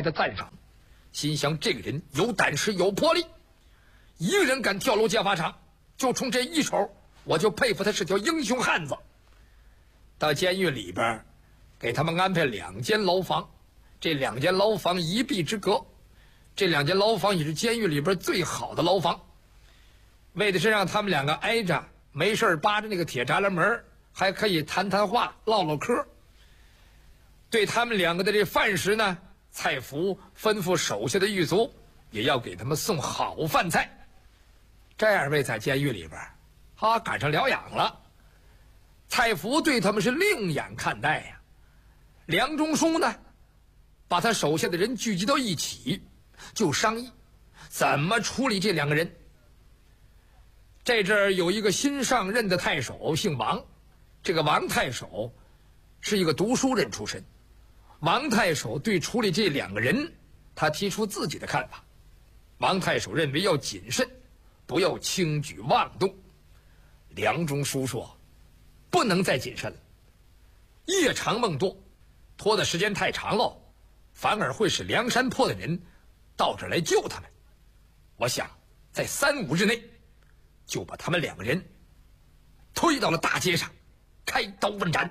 的赞赏，心想这个人有胆识有魄力，一个人敢跳楼劫法场，就冲这一手，我就佩服他是条英雄汉子。到监狱里边给他们安排2间牢房，这2间牢房一壁之隔，这2间牢房也是监狱里边最好的牢房，为的是让他们2个挨着，没事扒着那个铁栅栏门，还可以谈谈话唠唠嗑。对他们2个的这饭食呢，蔡福吩咐手下的狱卒也要给他们送好饭菜。这2位在监狱里边赶上疗养了，蔡福对他们是另眼看待呀。梁中书呢，把他手下的人聚集到一起，就商议怎么处理这2个人。这阵儿有一个新上任的太守姓王，这个王太守是一个读书人出身。王太守对处理这2个人，他提出自己的看法。王太守认为要谨慎，不要轻举妄动。梁中书说，不能再谨慎了，夜长梦多，拖的时间太长了，反而会使梁山泊的人到这儿来救他们。我想在3、5日内就把他们2个人推到了大街上，开刀问斩。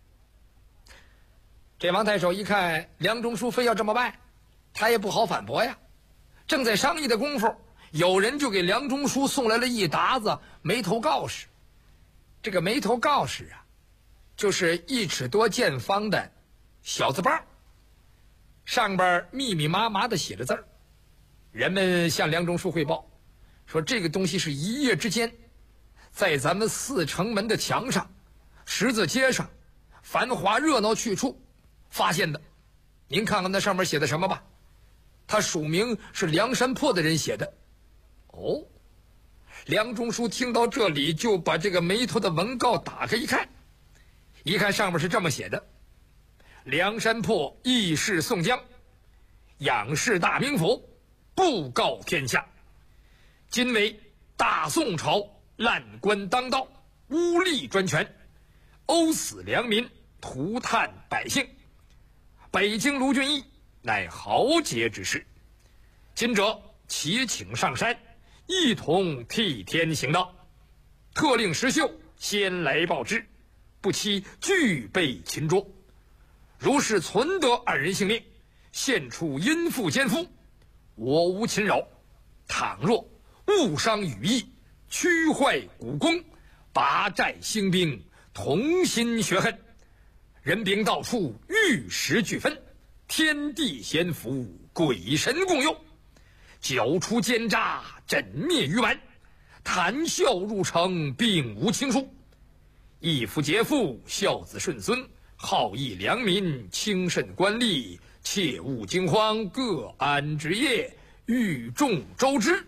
这王太守一看梁中书非要这么办，他也不好反驳呀。正在商议的功夫，有人就给梁中书送来了一沓子眉头告示。这个眉头告示啊，就是1尺多见方的小字报，上边密密麻麻的写着字儿。人们向梁中书汇报说，这个东西是一夜之间在咱们4城门的墙上、十字街上繁华热闹去处发现的。您看看那上面写的什么吧，他署名是梁山泊的人写的。哦，梁中书听到这里，就把这个眉头的文告打开一看上面是这么写的：梁山泊义士宋江，仰视大名府，布告天下，今为大宋朝滥官当道，污吏专权，殴死良民，涂炭百姓。北京卢俊义乃豪杰之士，今者齐请上山，一同替天行道。特令石秀先来报之，不期俱被擒捉。如是存得2人性命，现出阴妇奸夫，我无侵扰。倘若误伤羽翼，屈坏古功，拔寨兴兵，同心血恨，人兵到处，玉石俱分，天地仙福，鬼神共用，剿除奸诈，枕灭愚顽，谈笑入城，并无轻疏。义夫劫富，孝子顺孙，好义良民，轻慎官吏，切勿惊慌，各安之业，欲众周知。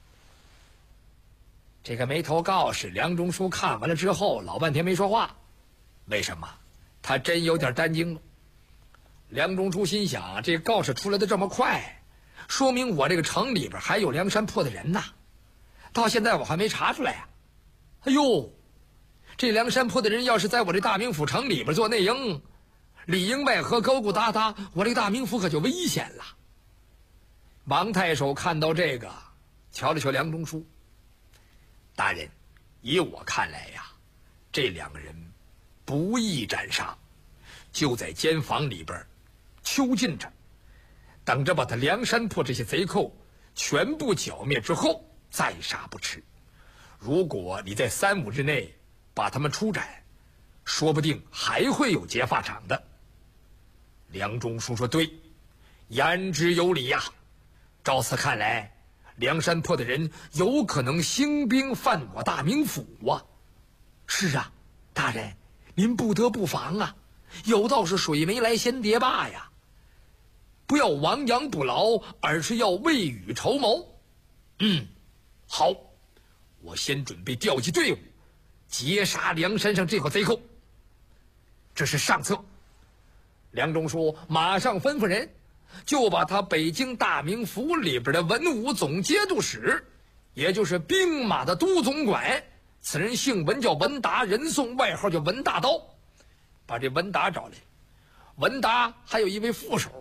这个眉头告示梁中书看完了之后，老半天没说话。为什么？他真有点担惊了。梁中书心想，这告示出来的这么快，说明我这个城里边还有梁山泊的人呐，到现在我还没查出来呀。哎呦，这梁山泊的人要是在我这大名府城里边做内应，里应外合，勾勾搭搭，我这大名府可就危险了。王太守看到这个，瞧了瞧梁中书，大人，以我看来呀，这2个人不易斩杀，就在监房里边囚禁着，等着把他梁山泊这些贼寇全部剿灭之后再杀不迟。如果你在3、5日内把他们出斩，说不定还会有劫法场的。梁中书说，对，言之有理呀。照此看来，梁山泊的人有可能兴兵犯我大名府啊。是啊，大人，您不得不防啊，有道是水没来先跌坝呀，不要亡羊补牢，而是要未雨绸缪。好，我先准备调集队伍，截杀梁山上这伙贼寇。这是上策。梁中书马上吩咐人，就把他北京大名府里边的文武总节度使，也就是兵马的都总管，此人姓文，叫文达，人送外号叫文大刀，把这文达找来。文达还有一位副手，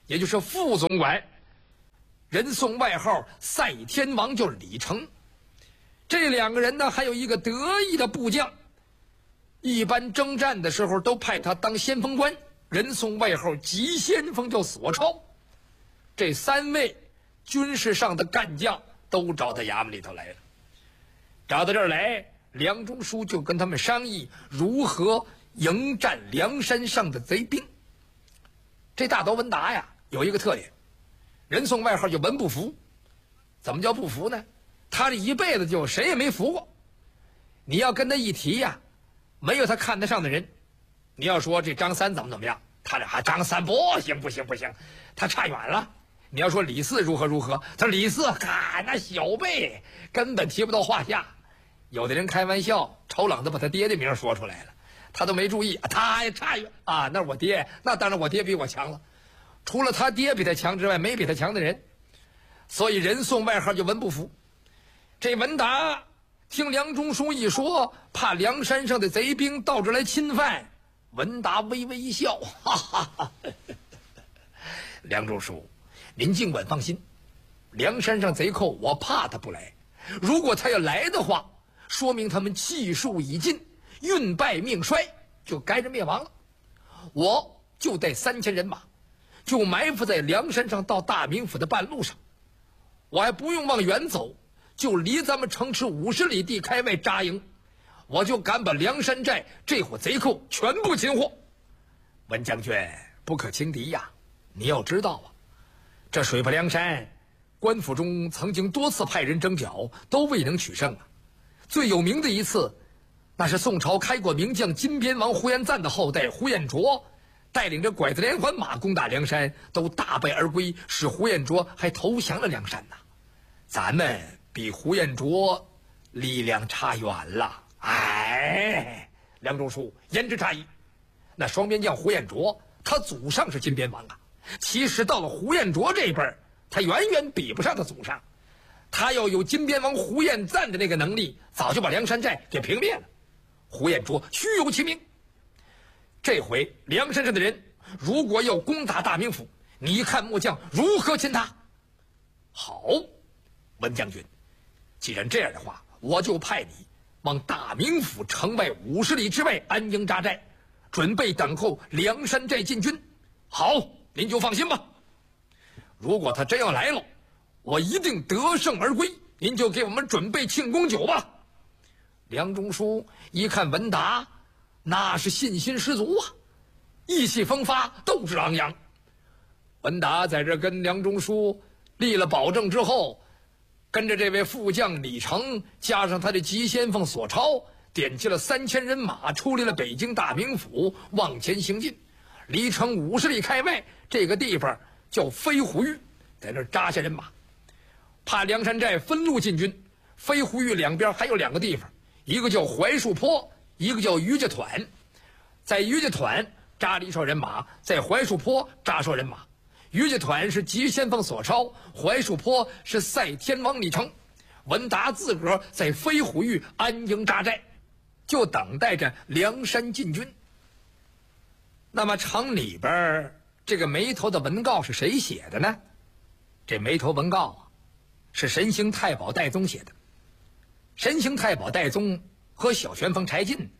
也就是副总管，人送外号赛天王，就是李成。这两个人呢，还有一个得意的部将，一般征战的时候都派他当先锋官，人送外号急先锋，叫索超。这3位军事上的干将都找到衙门里头来了。找到这儿来，梁中书就跟他们商议如何迎战梁山上的贼兵。这大刀文达呀，有一个特点，人送外号叫文不服。怎么叫不服呢？他这一辈子就谁也没服过。你要跟他一提呀，没有他看得上的人。你要说这张三怎么样，他这张三不行，他差远了。你要说李四如何，他李四那小辈根本提不到话下。有的人开玩笑，丑冷的把他爹的名说出来了，他都没注意，他也差远啊！那是我爹，那当然我爹比我强了。除了他爹比他强之外，没比他强的人，所以人送外号就文不服。这文达听梁中书一说，怕梁山上的贼兵到这来侵犯，文达微微一笑，哈哈哈。梁中书，您尽管放心，梁山上贼寇我怕他不来，如果他要来的话，说明他们气数已尽，运败命衰，就该着灭亡了。我就带3000人马，就埋伏在梁山上到大名府的半路上，我还不用往远走，就离咱们城池50里地开外扎营，我就敢把梁山寨这伙贼寇全部擒获。文将军不可轻敌呀！你要知道啊，这水泊梁山，官府中曾经多次派人征剿，都未能取胜啊。最有名的一次，那是宋朝开国名将金边王呼延赞的后代呼延灼，带领着拐子连环马攻打梁山，都大败而归，使呼延灼还投降了梁山呐。咱们比呼延灼力量差远了。梁中书言之差矣。那双边将呼延灼，他祖上是金边王啊，其实到了呼延灼这辈儿，他远远比不上他祖上。他要有金边王呼延赞的那个能力，早就把梁山寨给平灭了。呼延灼虚有其名。这回梁山上的人如果要攻打大名府，你看末将如何擒他？好，文将军，既然这样的话，我就派你往大名府城外50里之外安营扎寨，准备等候梁山寨进军。好，您就放心吧。如果他真要来了，我一定得胜而归，您就给我们准备庆功酒吧。梁中书一看文达，那是信心十足啊，意气风发，斗志昂扬。文达在这跟梁中书立了保证之后，跟着这位副将李成，加上他的急先锋索超，点起了3000人马，出离了北京大名府，往前行进。离城50里开外，这个地方叫飞虎峪，在那儿扎下人马，怕梁山寨分路进军。飞虎峪两边还有2个地方，一个叫槐树坡，一个叫于家团。在于家团扎了一哨人马，在槐树坡扎哨人马。于家团是急先锋索超，槐树坡是赛天王李成。文达自个儿在飞虎峪安营扎寨，就等待着梁山进军。那么城里边这个眉头的文告是谁写的呢？这眉头文告啊，是神行太保戴宗写的。神行太保戴宗和小旋风柴进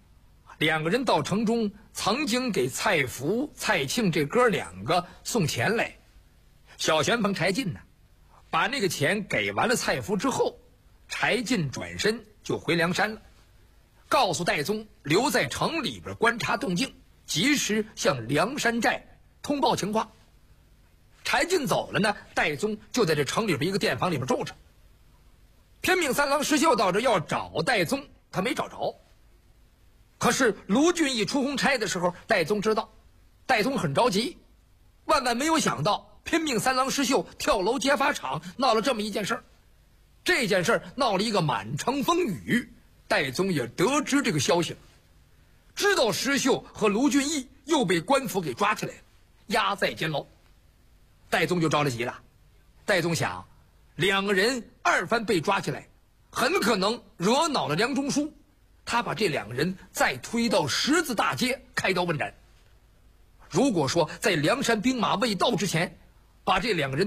2个人到城中，曾经给蔡福、蔡庆这哥2个送钱来。小旋风柴进呢，把那个钱给完了蔡福之后，柴进转身就回梁山了，告诉戴宗留在城里边观察动静，及时向梁山寨通报情况。柴进走了呢，戴宗就在这城里边一个店房里边住着。偏命3郎石秀到这要找戴宗，他没找着。可是卢俊义出红差的时候，戴宗知道，戴宗很着急，万万没有想到偏命3郎石秀跳楼劫法场，闹了这么一件事儿。这件事儿闹了一个满城风雨，戴宗也得知这个消息了，知道石秀和卢俊义又被官府给抓起来了，押在监牢。戴宗就着了急了。戴宗想，2个人2番被抓起来，很可能惹恼了梁中书，他把这2个人再推到十字大街开刀问斩。如果说在梁山兵马未到之前， 把这两个人